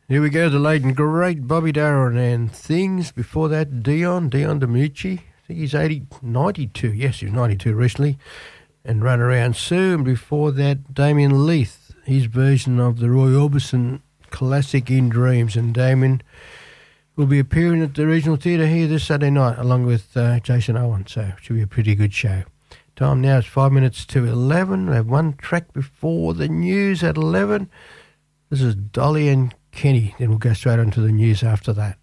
Here we go, the late and great Bobby Darin and Things. Before that, Dion DiMucci. I think he's 92. Yes, he was 92 recently. And Run Around Sue. And before that, Damien Leith, his version of the Roy Orbison classic In Dreams. And Damien will be appearing at the Regional Theatre here this Saturday night along with Jason Owen. So it should be a pretty good show. Time now is 5 minutes to 11. We have one track before the news at 11. This is Dolly and Kenny. Then we'll go straight on to the news after that.